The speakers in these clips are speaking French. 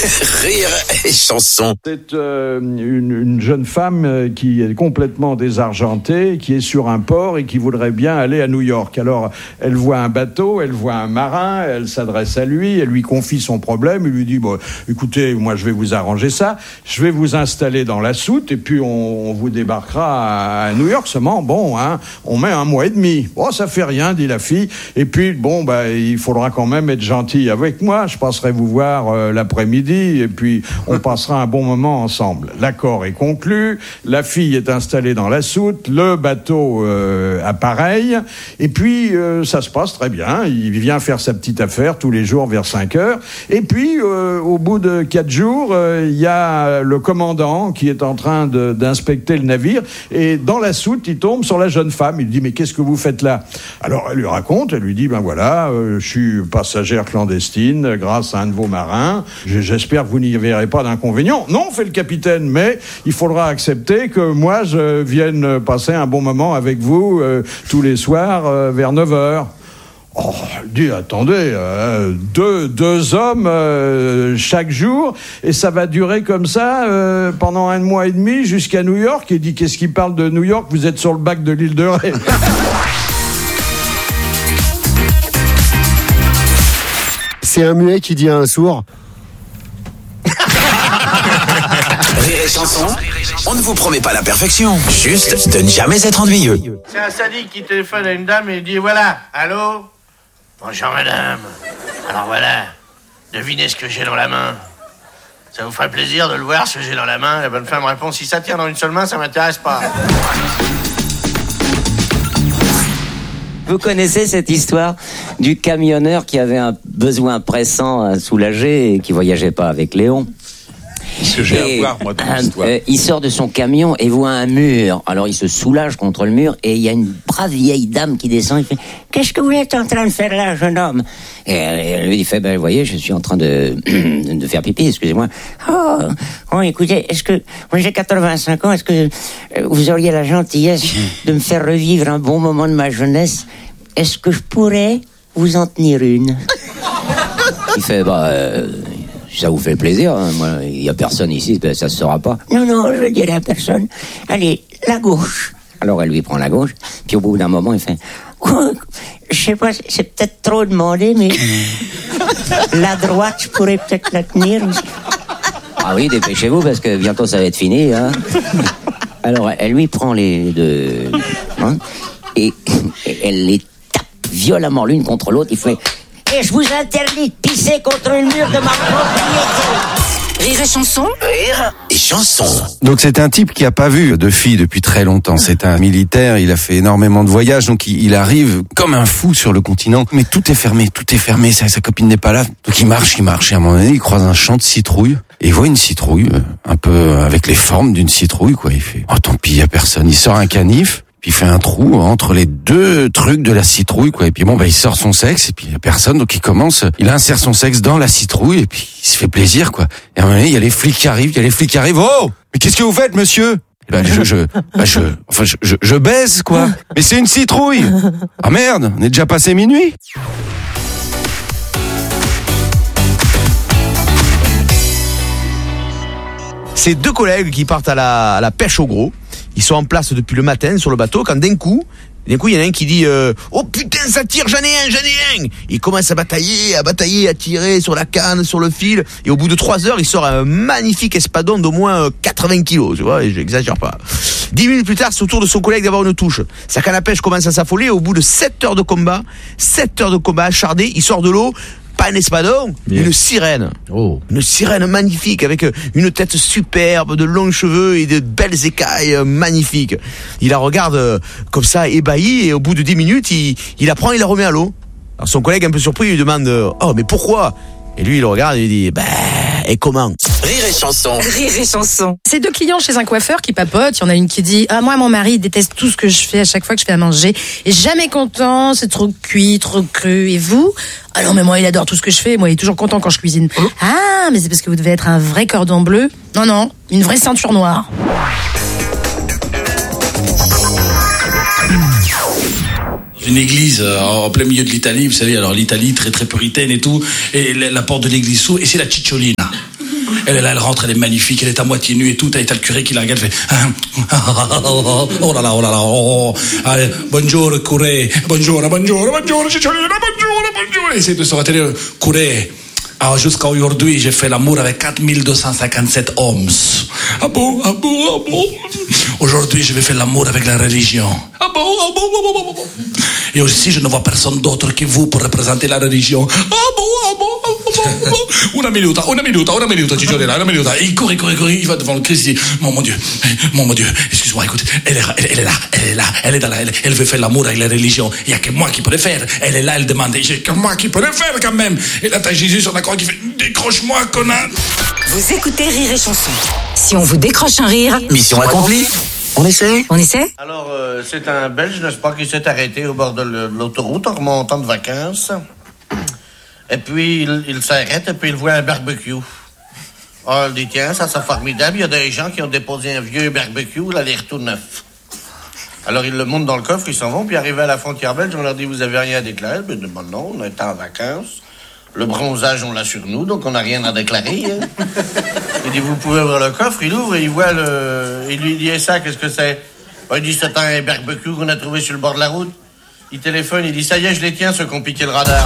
Rire et chanson. C'est une jeune femme qui est complètement désargentée, qui est sur un port et qui voudrait bien aller à New York. Alors, elle voit un bateau, elle voit un marin, elle s'adresse à lui, elle lui confie son problème, il lui dit, bon, écoutez, moi je vais vous arranger ça, je vais vous installer dans la soute et puis on vous débarquera à New York. Seulement, bon, hein, on met 1 mois et demi. Bon, ça fait rien, dit la fille. Et puis, bon, il faudra quand même être gentil avec moi. Je passerai vous voir l'après-midi et puis on passera un bon moment ensemble. L'accord est conclu, la fille est installée dans la soute, le bateau appareille et puis ça se passe très bien. Il vient faire sa petite affaire tous les jours vers 5 heures et puis au bout de 4 jours, il y a le commandant qui est en train d'inspecter le navire et dans la soute, il tombe sur la jeune femme. Il dit, mais qu'est-ce que vous faites là? Alors elle lui raconte, elle lui dit, ben voilà, je suis passagère clandestine grâce à un de vos marins. J'espère que vous n'y verrez pas d'inconvénient. Non, fait le capitaine, mais il faudra accepter que moi, je vienne passer un bon moment avec vous tous les soirs vers 9h. Oh, dit, attendez, deux hommes chaque jour, et ça va durer comme ça pendant 1 mois et demi jusqu'à New York. Il dit, qu'est-ce qu'il parle de New York? Vous êtes sur le bac de l'île de Ré. C'est un muet qui dit à un sourd. Rire et chanson, on ne vous promet pas la perfection, juste de ne jamais être ennuyeux. C'est un sadique qui téléphone à une dame et dit, voilà, allô? Bonjour madame. Alors voilà, devinez ce que j'ai dans la main. Ça vous ferait plaisir de le voir, ce que j'ai dans la main? La bonne femme répond, si ça tient dans une seule main, ça m'intéresse pas. Vous connaissez cette histoire du camionneur qui avait un besoin pressant à soulager et qui voyageait pas avec Léon? Ce que j'ai à voir, moi, dans l'histoire. Il sort de son camion et voit un mur. Alors il se soulage contre le mur et il y a une brave vieille dame qui descend et fait, qu'est-ce que vous êtes en train de faire là, jeune homme? Et lui il fait, vous voyez, je suis en train de faire pipi, excusez-moi. Oh, écoutez, est-ce que moi j'ai 85 ans, est-ce que vous auriez la gentillesse de me faire revivre un bon moment de ma jeunesse? Est-ce que je pourrais vous en tenir une? Il fait, ça vous fait plaisir, hein. Moi, il y a personne ici, ça se saura pas. Non, je dirai à personne. Allez, la gauche. Alors elle lui prend la gauche, puis au bout d'un moment, il fait, je sais pas, c'est peut-être trop demandé, mais la droite, je pourrais peut-être la tenir. Ah oui, dépêchez-vous, parce que bientôt ça va être fini, hein. Alors elle lui prend les deux, hein, et elle les tape violemment l'une contre l'autre. Il fait, et je vous interdis de pisser contre le mur de ma propriété. Rire et chanson. Rire et chanson. Donc c'est un type qui a pas vu de fille depuis très longtemps. C'est un militaire, il a fait énormément de voyages, donc il arrive comme un fou sur le continent. Mais tout est fermé, sa copine n'est pas là. Donc il marche, et à un moment donné, il croise un champ de citrouilles. Et il voit une citrouille, un peu avec les formes d'une citrouille, quoi. Il fait, oh tant pis, il y a personne. Il sort un canif. Puis il fait un trou entre les deux trucs de la citrouille, quoi. Et puis il sort son sexe, et puis il y a personne, donc il insère son sexe dans la citrouille, et puis il se fait plaisir, quoi. Et à un moment donné, il y a les flics qui arrivent, oh! Mais qu'est-ce que vous faites, monsieur? Je baise, quoi. Mais c'est une citrouille! Ah merde, on est déjà passé minuit! C'est 2 collègues qui partent à la pêche au gros. Ils sont en place depuis le matin sur le bateau, quand d'un coup, il y en a un qui dit oh putain, ça tire, j'en ai un. Il commence à batailler, à tirer sur la canne, sur le fil, et au bout de 3 heures, il sort un magnifique espadon d'au moins 80 kilos, tu vois, et j'exagère pas. 10 minutes plus tard, c'est au tour de son collègue d'avoir une touche. Sa canne à pêche commence à s'affoler, et au bout de 7 heures de combat acharné, il sort de l'eau. Pas un espadon, une sirène. Oh. Une sirène magnifique avec une tête superbe, de longs cheveux et de belles écailles magnifiques. Il la regarde comme ça, ébahi, et au bout de 10 minutes, il la prend et la remet à l'eau. Alors son collègue, un peu surpris, lui demande oh, mais pourquoi? Et lui, il le regarde et il dit et comment? Rire et chanson. Rire et chanson. C'est 2 clients chez un coiffeur qui papotent. Il y en a une qui dit moi mon mari il déteste tout ce que je fais à chaque fois que je fais à manger. Et jamais content, c'est trop cuit, trop cru. Et vous? Ah non mais moi il adore tout ce que je fais. Moi il est toujours content quand je cuisine. Ah mais c'est parce que vous devez être un vrai cordon bleu. Non, une vraie ceinture noire. Une église en plein milieu de l'Italie, vous savez, alors l'Italie très très puritaine et tout, et la porte de l'église s'ouvre et c'est la Cicciolina. Elle est là, elle rentre, elle est magnifique, elle est à moitié nue et tout. Et t'as le curé qui la regarde, elle fait oh là là, oh là là, oh. Allez, bonjour curé, bonjour, Cicciolina, bonjour. Et c'est de se retenir, curé. Alors, jusqu'à aujourd'hui, j'ai fait l'amour avec 4257 hommes. Ah bon. Aujourd'hui, je vais faire l'amour avec la religion. Ah bon. Et aussi, je ne vois personne d'autre que vous pour représenter la religion. Ah bon. Una minuta, Cicciolina, una minuta. Il court, il va devant le Christ, il dit, mon Dieu, excuse-moi, écoute, elle est là, elle veut faire l'amour avec la religion. Il n'y a que moi qui peux le faire. Elle est là, elle demande, j'ai que moi qui peux le faire quand même. Et là, t'as Jésus sur la croix qui fait, décroche-moi, connard. Vous écoutez Rire et Chanson. Si on vous décroche un rire, Mission accomplie. On essaie. Alors, c'est un Belge, n'est-ce pas, qui s'est arrêté au bord de l'autoroute en remontant de vacances. Et puis, il s'arrête et puis il voit un barbecue. Oh, il dit, tiens, ça c'est formidable. Il y a des gens qui ont déposé un vieux barbecue, il a l'air tout neuf. Alors, ils le montent dans le coffre, ils s'en vont, puis arrivés à la frontière belge, on leur dit, vous avez rien à déclarer? Ben, non, on est en vacances. Le bronzage, on l'a sur nous, donc on n'a rien à déclarer. Hein. Il dit, vous pouvez ouvrir le coffre, il ouvre et il voit il lui dit, et ça, qu'est-ce que c'est? Il dit, c'est un barbecue qu'on a trouvé sur le bord de la route. Il téléphone, il dit, ça y est, je les tiens, ceux qui ont piqué le radar.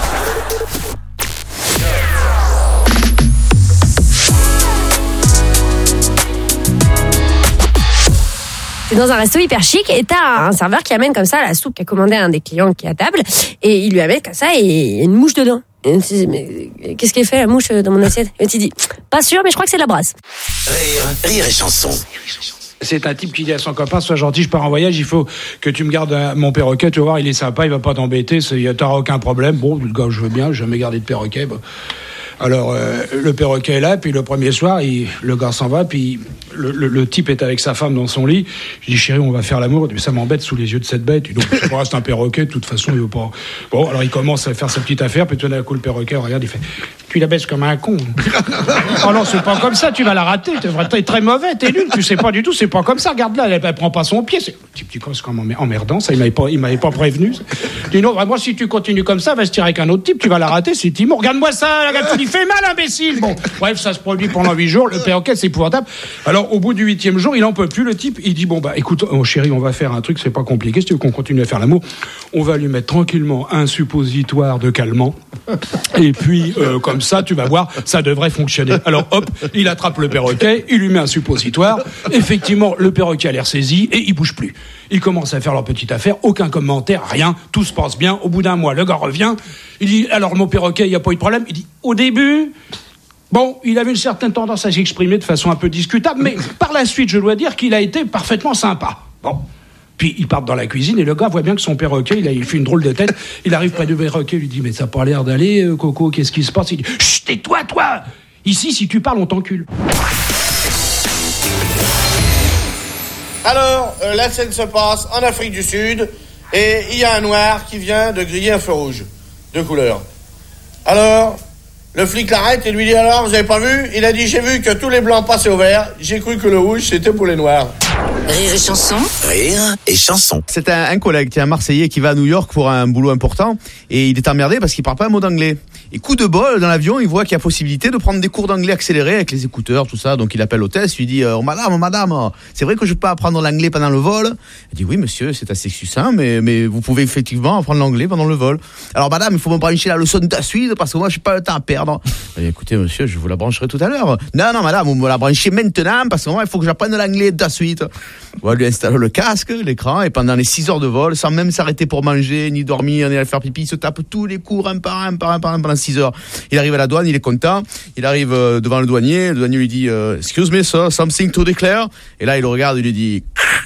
C'est dans un resto hyper chic et t'as un serveur qui amène comme ça la soupe qu'a commandé un des clients qui est à table et il lui amène comme ça et il y a une mouche dedans. Et on se dit, mais qu'est-ce qu'elle fait la mouche dans mon assiette? Et tu dis, pas sûr mais je crois que c'est de la brasse. Rire et Chanson. C'est un type qui dit à son copain, sois gentil, je pars en voyage, il faut que tu me gardes mon perroquet, tu vas voir, il est sympa, il va pas t'embêter, t'auras aucun problème. Bon, le gars, je veux bien, j'ai jamais gardé de perroquet. Bon. Alors, le perroquet est là, puis le premier soir, le gars s'en va, puis le type est avec sa femme dans son lit. Je dis, chérie, on va faire l'amour. Ça m'embête sous les yeux de cette bête. Donc, je reste un perroquet, de toute façon, il veut pas. Bon, alors il commence à faire sa petite affaire, puis tout d'un coup, le perroquet regarde, il fait, tu la baisses comme un con. Oh non, c'est pas comme ça, tu vas la rater, t'es très mauvais, t'es nul, tu sais pas du tout, c'est pas comme ça, regarde là, elle prend pas son pied. C'est un petit con, c'est quand même emmerdant, ça, il m'avait pas prévenu. Dis non, moi, si tu continues comme ça, va se tirer avec un autre type, tu vas la rater, c'est Timo. Regarde-moi ça, il fait mal, imbécile. Bon, bref, ça se produit pendant 8 jours, le perroquet, c'est épouvantable. Alors, au bout du 8e jour, il en peut plus, le type, il dit, bon, bah, écoute, chérie, on va faire un truc, c'est pas compliqué, si tu veux qu'on continue à faire l'amour, on va lui mettre tranquillement un suppositoire de calmant, et puis, comme ça, tu vas voir, ça devrait fonctionner. Alors, hop, il attrape le perroquet, il lui met un suppositoire, effectivement, le perroquet a l'air saisi, et il bouge plus. Ils commencent à faire leur petite affaire, aucun commentaire, rien, tout se passe bien. Au bout d'un mois, le gars revient, il dit, alors mon perroquet, il n'y a pas eu de problème. Il dit, au début, bon, il avait une certaine tendance à s'exprimer de façon un peu discutable, mais par la suite, je dois dire qu'il a été parfaitement sympa. Bon. Puis ils partent dans la cuisine et le gars voit bien que son perroquet, il fait une drôle de tête. Il arrive près du perroquet, il lui dit, mais ça n'a pas l'air d'aller, Coco, qu'est-ce qui se passe? Il dit, chut, tais-toi, toi! Ici, si tu parles, on t'encule. Alors, la scène se passe en Afrique du Sud et il y a un noir qui vient de griller un feu rouge de couleur. Alors, le flic l'arrête et lui dit, alors, vous avez pas vu? Il a dit, j'ai vu que tous les blancs passaient au vert, j'ai cru que le rouge, c'était pour les noirs. Rire et Chanson. Rire et Chanson. C'est un collègue, un Marseillais qui va à New York pour un boulot important et il est emmerdé parce qu'il parle pas un mot d'anglais. Et coup de bol, dans l'avion, il voit qu'il y a possibilité de prendre des cours d'anglais accélérés avec les écouteurs, tout ça. Donc il appelle l'hôtesse, lui dit madame, c'est vrai que je peux apprendre l'anglais pendant le vol? Elle dit oui monsieur, c'est assez succinct, mais vous pouvez effectivement apprendre l'anglais pendant le vol. Alors madame, il faut me brancher la leçon de suite parce que moi j'ai pas le temps à perdre. Elle dit, écoutez monsieur, je vous la brancherai tout à l'heure. Non madame, vous me la branchez maintenant parce que moi il faut que j'apprenne l'anglais de suite. On va lui installer le casque, l'écran, et pendant les 6 heures de vol, sans même s'arrêter pour manger, ni dormir, ni aller faire pipi, il se tape tous les cours un par un pendant 6 heures. Il arrive à la douane, il est content, il arrive devant le douanier lui dit excuse me sir, something to declare, et là il le regarde et lui dit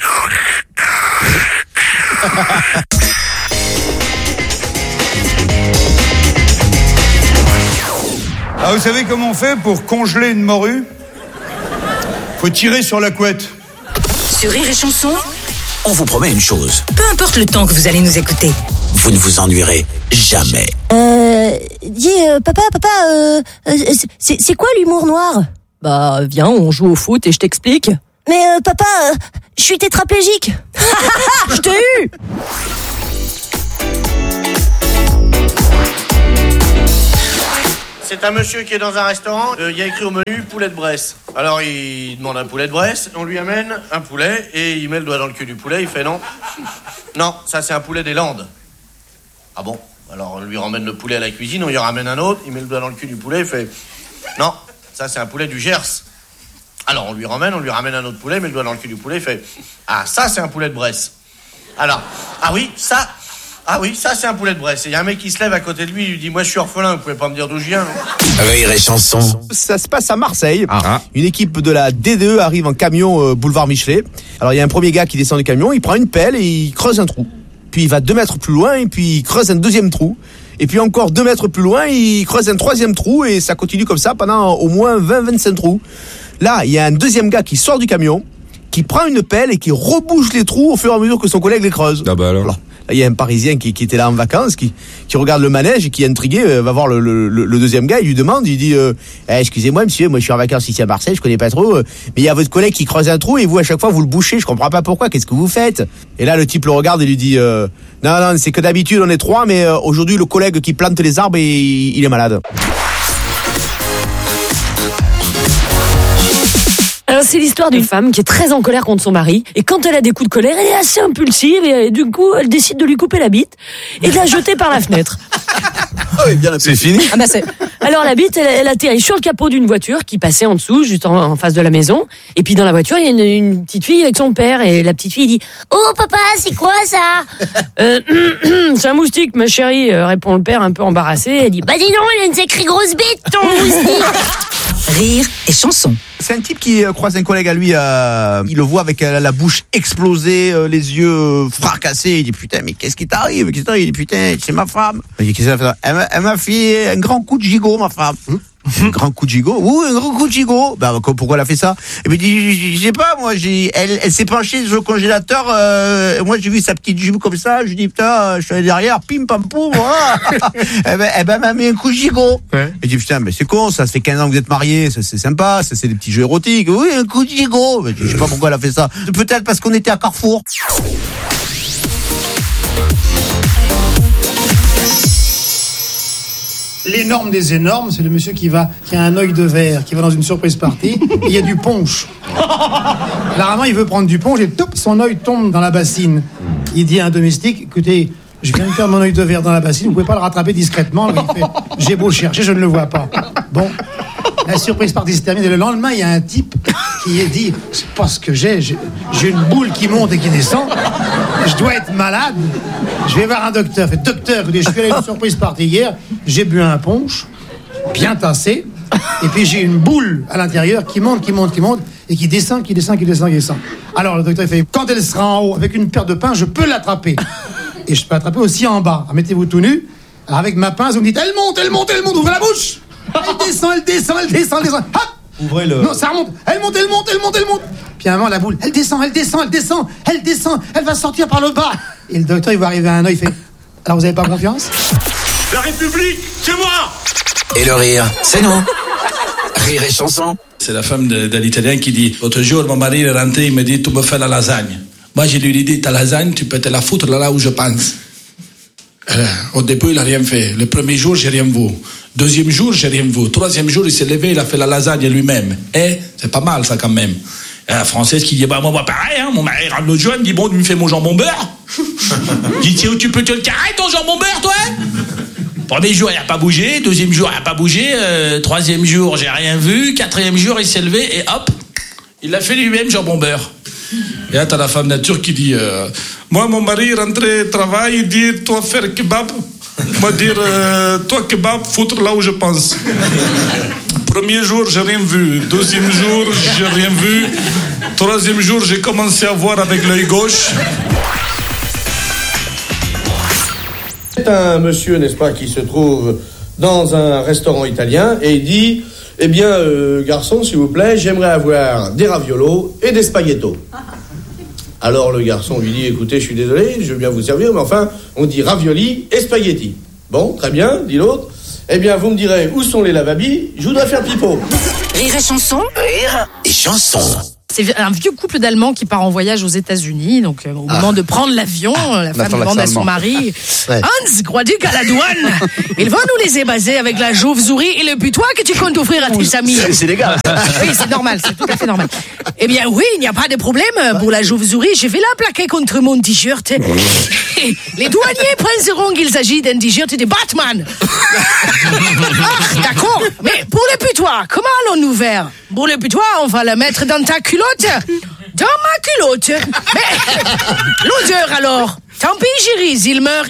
Ah, vous savez comment on fait pour congeler une morue? Faut tirer sur la couette. Sur Rire et Chanson, On vous promet une chose. peu importe le temps que vous allez nous écouter. Vous ne vous ennuierez jamais. Dis, papa, c'est quoi l'humour noir? Bah, viens, on joue au foot et je t'explique. Mais papa, je suis tétraplégique. Je t'ai eu! c'est un monsieur qui est dans un restaurant, il y a écrit au menu poulet de Bresse. Alors il demande un poulet de Bresse, on lui amène un poulet et il met le doigt dans le cul du poulet, il fait non. Non, ça c'est un poulet des Landes. Ah bon? Alors on lui ramène le poulet à la cuisine, on lui ramène un autre, il met le doigt dans le cul du poulet, il fait non, ça c'est un poulet du Gers. Alors on lui ramène un autre poulet, il met le doigt dans le cul du poulet, il fait ah ça c'est un poulet de Bresse. Alors, ah oui, ça c'est un poulet de Bresse. Et il y a un mec qui se lève à côté de lui, il lui dit moi je suis orphelin, vous pouvez pas me dire d'où je viens, non? Rire et chanson. Ça se passe à Marseille. Une équipe de la D2 arrive en camion boulevard Michelet. Alors il y a un premier gars qui descend du camion, il prend une pelle et il creuse un trou. Puis il va 2 mètres plus loin et puis il creuse un deuxième trou. Et puis encore 2 mètres plus loin, il creuse un troisième trou et ça continue comme ça pendant au moins 20-25 trous. Là, il y a un deuxième gars qui sort du camion, qui prend une pelle et qui rebouche les trous au fur et à mesure que son collègue les creuse. Ah bah alors. Là, il y a un Parisien qui était là en vacances, qui regarde le manège et qui est intrigué, va voir le deuxième gars, il lui demande, il dit excusez-moi monsieur, moi je suis en vacances ici à Marseille, je connais pas trop, mais il y a votre collègue qui creuse un trou et vous à chaque fois vous le bouchez, je comprends pas pourquoi, qu'est-ce que vous faites? Et là le type le regarde et lui dit non, c'est que d'habitude on est 3, mais aujourd'hui le collègue qui plante les arbres il est malade. Alors, c'est l'histoire d'une femme qui est très en colère contre son mari. Et quand elle a des coups de colère, elle est assez impulsive. Et du coup, elle décide de lui couper la bite et de la jeter par la fenêtre. C'est fini. Ah bah alors la bite, elle atterrit sur le capot d'une voiture qui passait en dessous, juste en face de la maison. Et puis dans la voiture, il y a une petite fille avec son père. Et la petite fille dit « Oh papa, c'est quoi ça ?» C'est un moustique, ma chérie, répond le père un peu embarrassé. Elle dit « Bah dis donc, il a une sacrée grosse bite, ton moustique !» Rire et chanson. C'est un type qui croise un collègue à lui, il le voit avec la bouche explosée, les yeux fracassés, il dit putain mais qu'est-ce qui t'arrive? Il dit putain c'est ma femme. Il dit qu'est-ce qu'elle a fait? Elle m'a fait un grand coup de gigot ma femme. Un grand coup de gigot? Oui, un grand coup de gigot. Bah, pourquoi elle a fait ça? Et puis, il dit, je sais pas, moi, elle s'est penchée sur le congélateur, moi, j'ai vu sa petite jupe comme ça, je dis, putain, je suis allé derrière, pim, pam, poum, voilà. Eh ben, elle m'a mis un coup de gigot. Ouais. Et je dis, putain, mais c'est con, ça fait 15 ans que vous êtes mariés, c'est sympa, ça, c'est des petits jeux érotiques. Oui, un coup de gigot. Je sais pas pourquoi elle a fait ça. Peut-être parce qu'on était à Carrefour. L'énorme des énormes, c'est le monsieur qui a un œil de verre, qui va dans une surprise party, et il y a du punch. Rarement, il veut prendre du punch et son œil tombe dans la bassine. Il dit à un domestique, écoutez, je viens de faire mon œil de verre dans la bassine, vous pouvez pas le rattraper discrètement. Alors il fait, j'ai beau chercher, je ne le vois pas. Bon, la surprise party se termine et le lendemain, il y a un type qui dit, c'est pas ce que j'ai une boule qui monte et qui descend, je dois être malade, je vais voir un docteur. Fait, docteur, je suis allé à une surprise party hier, j'ai bu un punch, bien tassé, et puis j'ai une boule à l'intérieur qui monte, et qui descend. Alors le docteur il fait, quand elle sera en haut avec une paire de pinces, je peux l'attraper. Et je peux l'attraper aussi en bas. Alors, mettez-vous tout nu, alors, avec ma pince, vous me dites, elle monte, ouvrez la bouche. Elle descend. Hop! Ouvrez le... Non, ça remonte. Elle monte. Puis à un moment, la boule, elle descend. Elle va sortir par le bas. Et le docteur, il va arriver à un œil, il fait, alors vous avez pas confiance? La République, c'est moi! Et le rire, c'est nous. Rire et chanson. C'est la femme de l'Italien qui dit « L'autre jour, mon mari est rentré, il me dit « Tu me fais la lasagne. » Moi, je lui ai dit « Ta lasagne, tu peux te la foutre là où je pense. » Au début, il n'a rien fait. Le premier jour, j'ai rien vu. Deuxième jour, j'ai rien vu. Troisième jour, il s'est levé, il a fait la lasagne lui-même. Et c'est pas mal, ça, quand même. Et la Française qui dit, bah, moi, pareil, hein, mon mari rentre le jour, il me dit, bon, tu me fais mon jambon beurre. Je dis, tiens, où tu peux te le carrer, ton jambon beurre, toi? Premier jour, il n'a pas bougé. Deuxième jour, il n'a pas bougé. Troisième jour, j'ai rien vu. Quatrième jour, il s'est levé et hop, il a fait lui-même jambon beurre. Et là, t'as la femme nature qui dit, moi, mon mari rentré travail, il dit, toi, faire kebab. Moi, dire, toi, kebab, foutre là où je pense. Premier jour, j'ai rien vu. Deuxième jour, j'ai rien vu. Troisième jour, j'ai commencé à voir avec l'œil gauche. C'est un monsieur, n'est-ce pas, qui se trouve dans un restaurant italien et il dit, eh bien, garçon, s'il vous plaît, j'aimerais avoir des raviolos et des spaghettos. Alors le garçon lui dit, écoutez, je suis désolé, je veux bien vous servir, mais enfin, on dit ravioli et spaghetti. Bon, très bien, dit l'autre. Eh bien, vous me direz, où sont les lavabis? Je voudrais faire pipeau. Rire et chanson. Rire et chanson. C'est un vieux couple d'Allemands qui part en voyage aux États-Unis. Donc, au moment de prendre l'avion, la femme demande à son mari Hans, crois-tu qu'à la douane, ils vont nous laisser baser avec la chauve-souris et le putois que tu comptes offrir à tes amis? C'est légal. Oui, c'est normal, c'est tout à fait normal. Eh bien, oui, il n'y a pas de problème. Pour la chauve-souris, je vais la plaquer contre mon t-shirt. Les douaniers penseront qu'il s'agit d'un t-shirt de Batman. D'accord. Mais pour le putois, comment allons-nous faire? Pour le putois, on va la mettre dans ta culotte. Dans ma culotte. Mais l'odeur alors? Tant pis, Gérise, il meurt.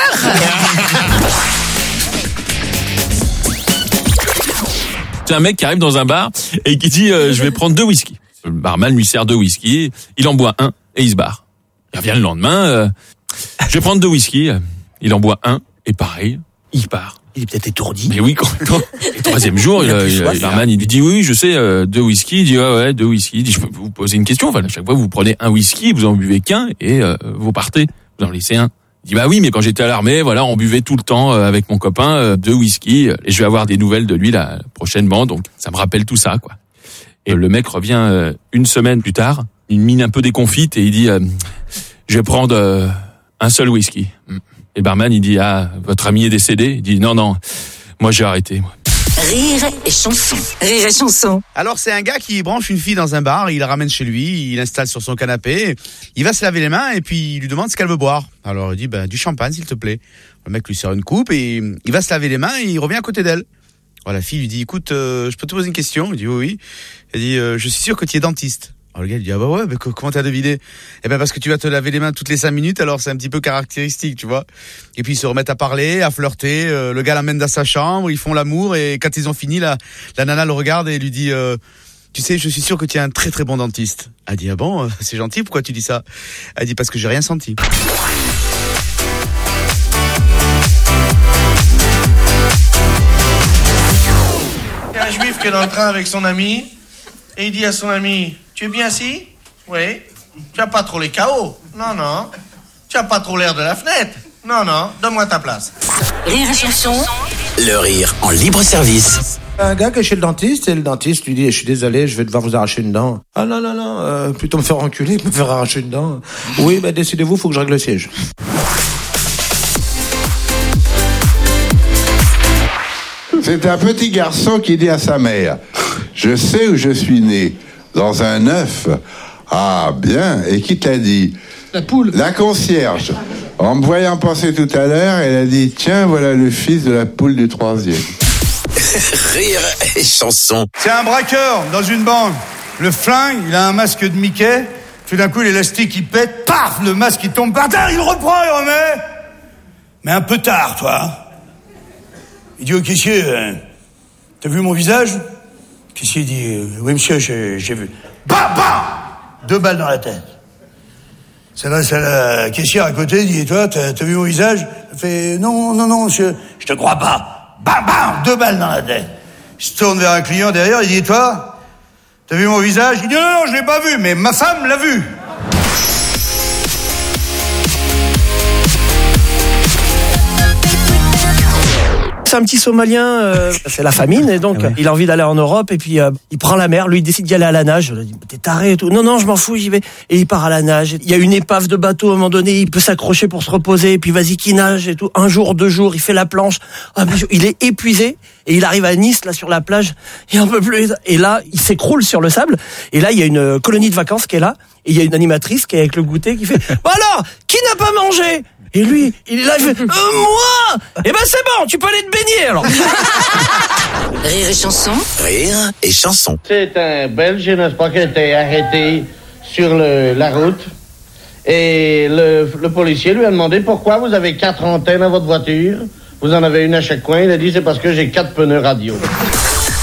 C'est un mec qui arrive dans un bar et qui dit je vais prendre 2 whisky. Le barman lui sert 2 whisky, il en boit un et il se barre. Il revient le lendemain, je vais prendre 2 whisky, il en boit un et pareil, il part. Il est peut-être étourdi. Mais oui, complètement. Le 3e jour, le barman, il lui dit oui, je sais, 2 whisky. Il dit ouais, 2 whisky. Il dit je peux vous poser une question. Enfin, à chaque fois, vous prenez un whisky, vous en buvez qu'un et vous partez. Vous en laissez un. Il dit bah oui, mais quand j'étais à l'armée, voilà, on buvait tout le temps avec mon copain 2 whisky et je vais avoir des nouvelles de lui là prochainement. Donc ça me rappelle tout ça, quoi. Et le mec revient 1 semaine plus tard, une mine un peu déconfite et il dit je vais prendre un seul whisky. Et le barman, il dit ah, votre ami est décédé? Il dit non, moi j'ai arrêté. Moi. Rire et chanson. Rire et chanson. Alors c'est un gars qui branche une fille dans un bar, il la ramène chez lui, il l'installe sur son canapé, il va se laver les mains et puis il lui demande ce qu'elle veut boire. Alors il dit du champagne s'il te plaît. Le mec lui sert une coupe et il va se laver les mains et il revient à côté d'elle. Alors la fille lui dit écoute, je peux te poser une question? Il dit oui. Elle dit je suis sûr que tu es dentiste. Alors le gars il dit ah bah ouais, mais comment t'as deviné? Eh ben parce que tu vas te laver les mains toutes les 5 minutes, alors c'est un petit peu caractéristique, tu vois. Et puis ils se remettent à parler, à flirter, le gars l'amène dans sa chambre, ils font l'amour et quand ils ont fini, la nana le regarde et lui dit tu sais, je suis sûr que tu es un très très bon dentiste. Elle dit ah bon, c'est gentil, pourquoi tu dis ça? Elle dit parce que j'ai rien senti. Il y a un juif qui est dans le train avec son ami et il dit à son ami tu es bien assis? Oui. Tu as pas trop les KO? Non. Tu as pas trop l'air de la fenêtre? Non. Donne-moi ta place. Rire et chanson. Le rire en libre service. Un gars qui est chez le dentiste et le dentiste lui dit je suis désolé, je vais devoir vous arracher une dent. Ah non, plutôt me faire enculer que me faire arracher une dent. Oui, décidez-vous, faut que je règle le siège. C'est un petit garçon qui dit à sa mère je sais où je suis né. Dans un œuf. Ah, bien. Et qui t'a dit? La poule. La concierge. En me voyant passer tout à l'heure, elle a dit tiens, voilà le fils de la poule du 3e. Rire et chanson. C'est un braqueur dans une banque. Le flingue, il a un masque de Mickey. Tout d'un coup, l'élastique, il pète. Paf, le masque, il tombe par terre. Il reprend, il remet. Mais un peu tard, toi. Il dit au caissier, t'as vu mon visage? Le caissier dit, oui, monsieur, j'ai vu. Bam, bam! 2 balles dans la tête. S'adresse à la caissière à côté, il dit, et toi, t'as vu mon visage? Elle fait, non, monsieur, je te crois pas. Bam, bam! 2 balles dans la tête. Il se tourne vers un client derrière, il dit, et toi, t'as vu mon visage? Il dit, non, je l'ai pas vu, mais ma femme l'a vu. C'est un petit Somalien, c'est la famine et donc il a envie d'aller en Europe et puis il prend la mer, lui il décide d'y aller à la nage. Je lui dis t'es taré et tout. Non, je m'en fous, j'y vais. Et il part à la nage. Il y a une épave de bateau à un moment donné, il peut s'accrocher pour se reposer et puis vas-y qu'il nage et tout. 1 jour, 2 jours, il fait la planche. Il est épuisé et il arrive à Nice là sur la plage, il en peut plus et là il s'écroule sur le sable et là il y a une colonie de vacances qui est là et il y a une animatrice qui est avec le goûter qui fait bah alors qui n'a pas mangé? Et lui, il est là, il fait moi. Eh ben c'est bon, tu peux aller te baigner alors. Rire et chanson. Rire et chanson. C'est un Belge, n'est-ce pas, qui a été arrêté sur la route. Et le policier lui a demandé pourquoi vous avez 4 antennes à votre voiture. Vous en avez une à chaque coin. Il a dit c'est parce que j'ai 4 pneus radio.